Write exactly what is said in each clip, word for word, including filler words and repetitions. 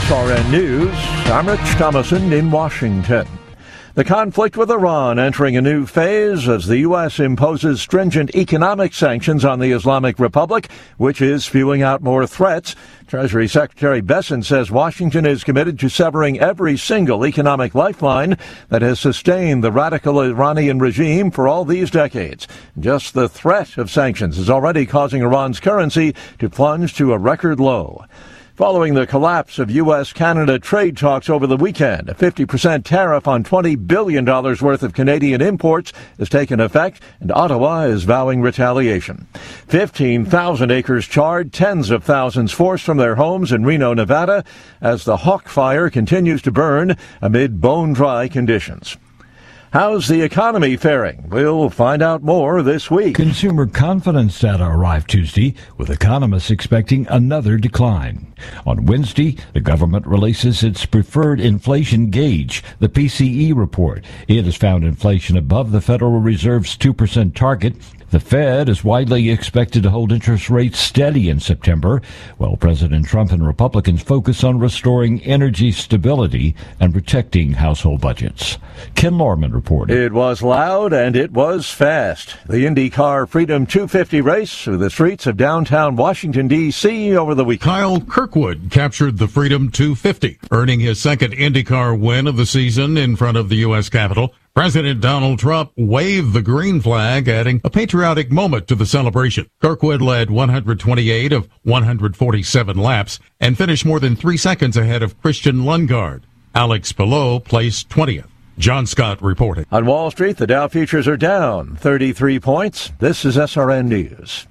S R N News, I'm Rich Thomason in Washington. The conflict with Iran entering a new phase as the U S imposes stringent economic sanctions on the Islamic Republic, which is spewing out more threats. Treasury Secretary Bessent says Washington is committed to severing every single economic lifeline that has sustained the radical Iranian regime for all these decades. Just the threat of sanctions is already causing Iran's currency to plunge to a record low. Following the collapse of U S Canada trade talks over the weekend, a fifty percent tariff on twenty billion dollars worth of Canadian imports has taken effect, and Ottawa is vowing retaliation. fifteen thousand acres charred, tens of thousands forced from their homes in Reno, Nevada, as the Hawk Fire continues to burn amid bone-dry conditions. How's the economy faring? We'll find out more this week. Consumer confidence data arrived Tuesday, with economists expecting another decline. On Wednesday, the government releases its preferred inflation gauge, the P C E report. It has found inflation above the Federal Reserve's two percent target. The Fed is widely expected to hold interest rates steady in September, while President Trump and Republicans focus on restoring energy stability and protecting household budgets. Ken Lorman reported. It was loud and it was fast. The IndyCar Freedom two fifty race through the streets of downtown Washington, D C over the weekend. Kyle Kirkwood captured the Freedom two fifty, earning his second IndyCar win of the season in front of the U S Capitol. President Donald Trump waved the green flag, adding a patriotic moment to the celebration. Kirkwood led one hundred twenty-eight of one hundred forty-seven laps and finished more than three seconds ahead of Christian Lundgaard. Alex Palou placed twentieth. John Scott reporting. On Wall Street, the Dow futures are down thirty-three points. This is S R N News.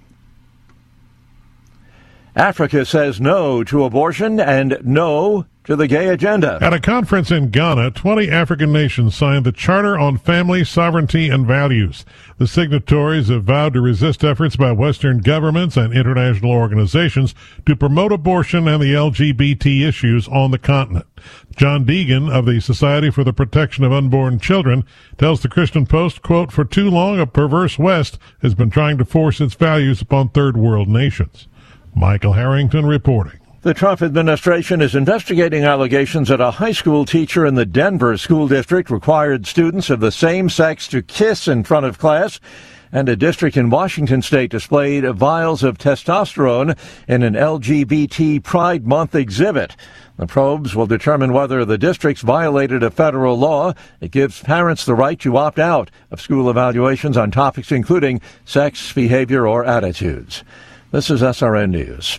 Africa says no to abortion and no to the gay agenda. At a conference in Ghana, twenty African nations signed the Charter on Family, Sovereignty, and Values. The signatories have vowed to resist efforts by Western governments and international organizations to promote abortion and the L G B T issues on the continent. John Deegan of the Society for the Protection of Unborn Children tells the Christian Post, quote, "For too long, a perverse West has been trying to force its values upon third world nations." Michael Harrington reporting. The Trump administration is investigating allegations that a high school teacher in the Denver school district required students of the same sex to kiss in front of class, and a district in Washington state displayed vials of testosterone in an L G B T Pride Month exhibit. The probes will determine whether the districts violated a federal law. It gives parents the right to opt out of school evaluations on topics including sex, behavior, or attitudes. This is S R N News.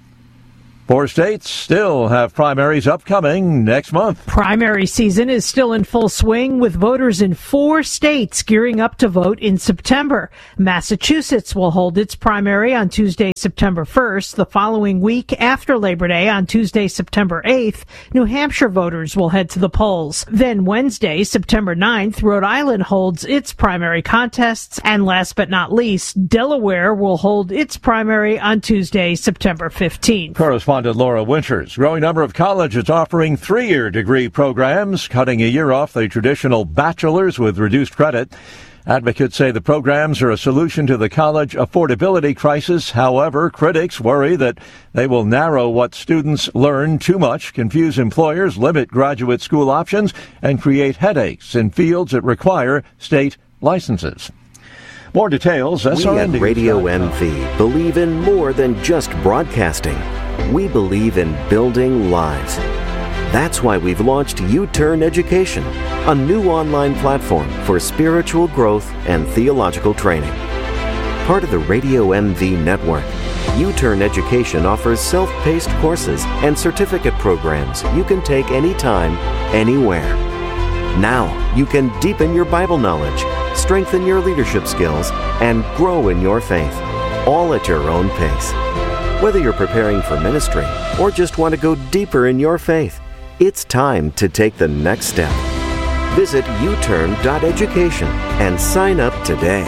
Four states still have primaries upcoming next month. Primary season is still in full swing, with voters in four states gearing up to vote in September. Massachusetts will hold its primary on Tuesday, September first. The following week after Labor Day, on Tuesday, September eighth, New Hampshire voters will head to the polls. Then Wednesday, September ninth, Rhode Island holds its primary contests. And last but not least, Delaware will hold its primary on Tuesday, September fifteenth. Correspondent Laura Winters. Growing number of colleges offering three-year degree programs, cutting a year off the traditional bachelor's with reduced credit. Advocates say the programs are a solution to the college affordability crisis. However, critics worry that they will narrow what students learn too much, confuse employers, limit graduate school options, and create headaches in fields that require state licenses. More details. We at Radio M V believe in more than just broadcasting. We believe in building lives. That's why we've launched U-Turn Education, a new online platform for spiritual growth and theological training. Part of the Radio M V network, U-Turn Education offers self-paced courses and certificate programs you can take anytime, anywhere. Now, you can deepen your Bible knowledge, strengthen your leadership skills, and grow in your faith, all at your own pace. Whether you're preparing for ministry or just want to go deeper in your faith, it's time to take the next step. Visit u turn dot education and sign up today.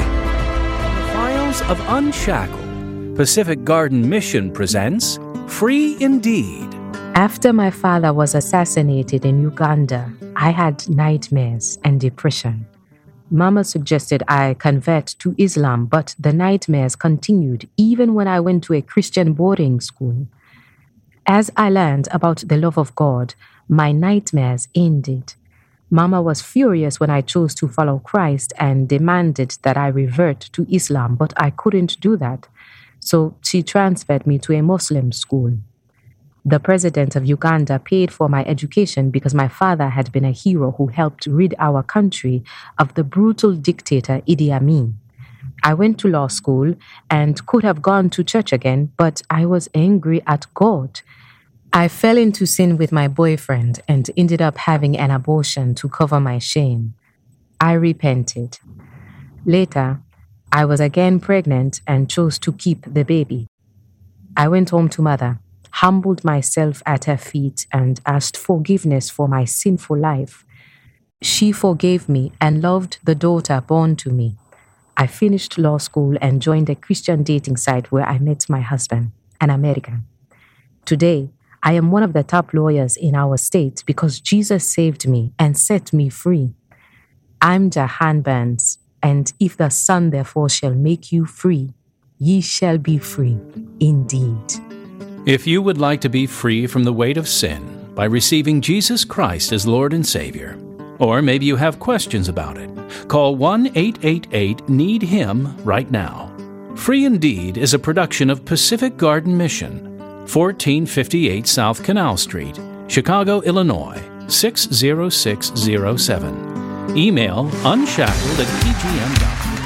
The Files of Unshackled, Pacific Garden Mission presents Free Indeed. After my father was assassinated in Uganda, I had nightmares and depression. Mama suggested I convert to Islam, but the nightmares continued even when I went to a Christian boarding school. As I learned about the love of God, my nightmares ended. Mama was furious when I chose to follow Christ and demanded that I revert to Islam, but I couldn't do that. So she transferred me to a Muslim school. The president of Uganda paid for my education because my father had been a hero who helped rid our country of the brutal dictator Idi Amin. I went to law school and could have gone to church again, but I was angry at God. I fell into sin with my boyfriend and ended up having an abortion to cover my shame. I repented. Later, I was again pregnant and chose to keep the baby. I went home to mother, humbled myself at her feet, and asked forgiveness for my sinful life. She forgave me and loved the daughter born to me. I finished law school and joined a Christian dating site where I met my husband, an American. Today, I am one of the top lawyers in our state because Jesus saved me and set me free. I'm Jahan Burns, and if the Son therefore shall make you free, ye shall be free indeed. If you would like to be free from the weight of sin by receiving Jesus Christ as Lord and Savior, or maybe you have questions about it, call one eight eight eight need him right now. Free Indeed is a production of Pacific Garden Mission, fourteen fifty-eight South Canal Street, Chicago, Illinois, six zero six zero seven. Email unshackled at p g m dot com.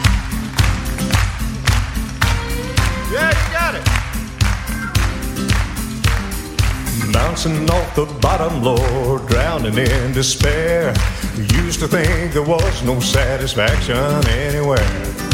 Yeah, you got it. Bouncing off the bottom, Lord, drowning in despair. Used to think there was no satisfaction anywhere.